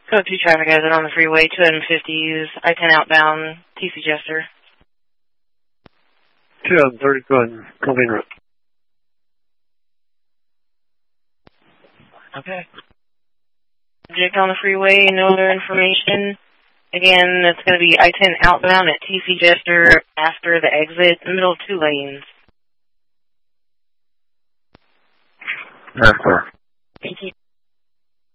Code 2 traffic exit on the freeway, 250, use I-10 outbound, TC Jester. 230, go ahead and come in route. Okay. Subject on the freeway, no other information. Again, it's going to be I-10 outbound at TC Jester after the exit, middle of 2 lanes. That's clear. Thank you.